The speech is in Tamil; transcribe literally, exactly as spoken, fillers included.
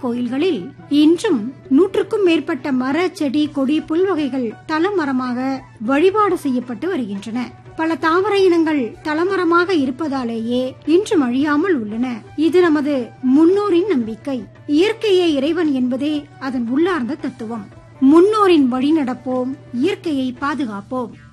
கோயில்களில் இன்றும் நூற்றுக்கும் மேற்பட்ட மர செடி கொடி புல்வகைகள் தலமரமாக வழிபாடு செய்யப்பட்டு வருகின்றன. பல தாவர இனங்கள் தலமரமாக இருப்பதாலேயே இன்றும் அழியாமல் உள்ளன. இது நமது முன்னோரின் நம்பிக்கை. இயற்கையே இறைவன் என்பதே அதன் உள்ளார்ந்த தத்துவம். முன்னோரின் வழி நடப்போம், இயற்கையை பாதுகாப்போம்.